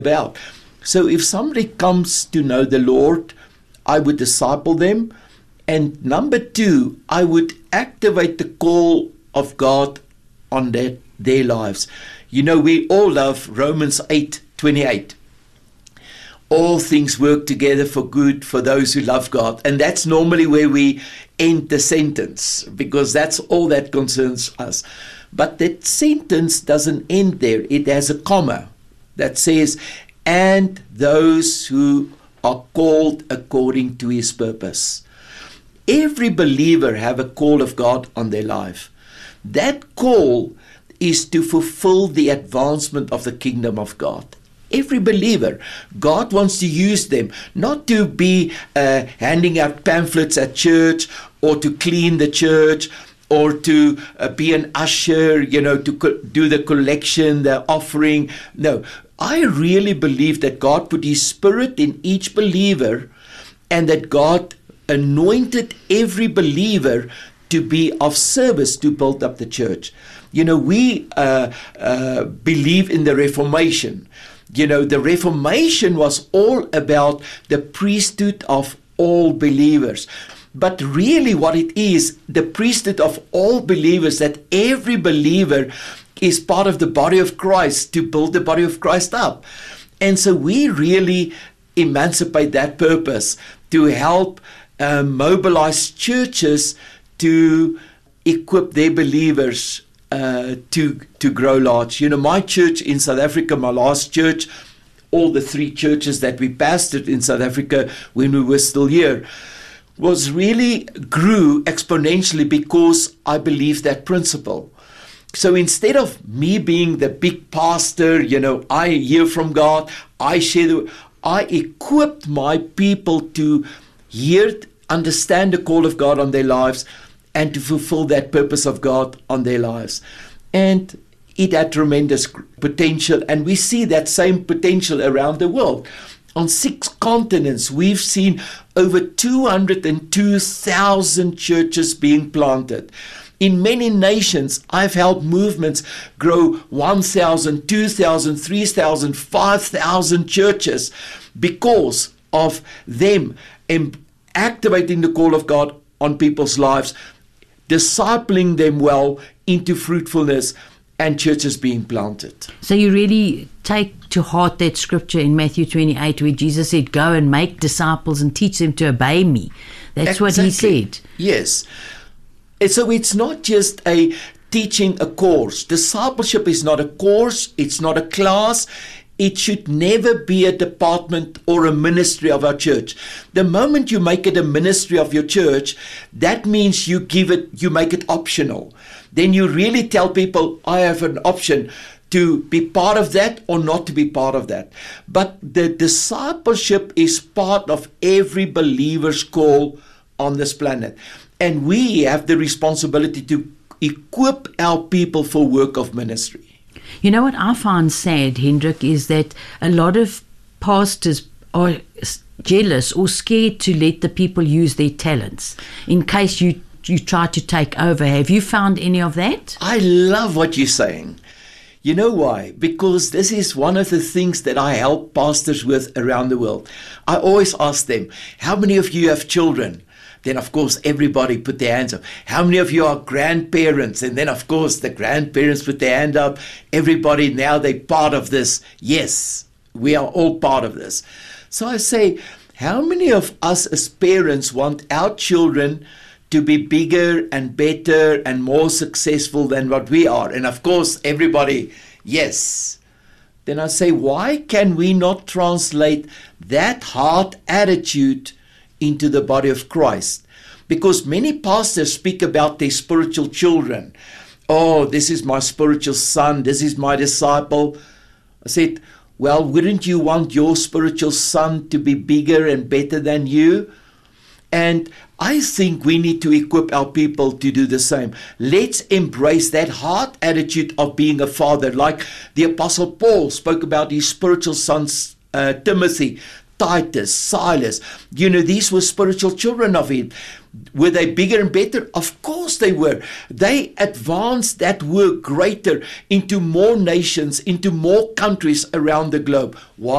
about. So if somebody comes to know the Lord, I would disciple them. And number two, I would activate the call of God on their lives. You know, we all love Romans 8:28. All things work together for good for those who love God. And that's normally where we end the sentence, because that's all that concerns us. But that sentence doesn't end there. It has a comma that says, and those who are called according to his purpose. Every believer have a call of God on their life. That call is to fulfill the advancement of the kingdom of God. Every believer, God wants to use them, not to be handing out pamphlets at church, or to clean the church, or to be an usher, to do the collection, the offering. No, I really believe that God put his Spirit in each believer, and that God anointed every believer to be of service to build up the church. We believe in the Reformation. The Reformation was all about the priesthood of all believers. But really what it is, the priesthood of all believers, that every believer is part of the body of Christ to build the body of Christ up. And so we really emancipate that purpose to help mobilize churches to equip their believers to grow large. My church in South Africa, my last church, all the three churches that we pastored in South Africa when we were still here, grew exponentially because I believe that principle. So instead of me being the big pastor, I hear from God, I equipped my people to understand the call of God on their lives, and to fulfill that purpose of God on their lives. And it had tremendous potential, and we see that same potential around the world. On 6 continents, we've seen over 202,000 churches being planted. In many nations, I've helped movements grow 1,000, 2,000, 3,000, 5,000 churches because of them activating the call of God on people's lives, discipling them well into fruitfulness, and churches being planted. So you really take to heart that scripture in Matthew 28 where Jesus said, go and make disciples and teach them to obey me. That's exactly what he said. Yes. And so it's not just a teaching a course. Discipleship is not a course. It's not a class. It should never be a department or a ministry of our church. The moment you make it a ministry of your church, that means you make it optional. Then you really tell people, I have an option to be part of that or not to be part of that. But the discipleship is part of every believer's call on this planet. And we have the responsibility to equip our people for work of ministry. You know what I find sad, Hendrik, is that a lot of pastors are jealous or scared to let the people use their talents in case you try to take over. Have you found any of that? I love what you're saying. You know why? Because this is one of the things that I help pastors with around the world. I always ask them, how many of you have children? Then, of course, everybody put their hands up. How many of you are grandparents? And then, of course, the grandparents put their hand up. Everybody, now they're part of this. Yes, we are all part of this. So I say, how many of us as parents want our children to be bigger and better and more successful than what we are? And of course, everybody, yes. Then I say, why can we not translate that heart attitude into the body of Christ? Because many pastors speak about their spiritual children. Oh, this is my spiritual son, this is my disciple. I said, well, wouldn't you want your spiritual son to be bigger and better than you? And I think we need to equip our people to do the same. Let's embrace that heart attitude of being a father. Like the Apostle Paul spoke about his spiritual son, Timothy. Titus, Silas. These were spiritual children of him. Were they bigger and better? Of course they were. They advanced that work greater into more nations, into more countries around the globe. Why?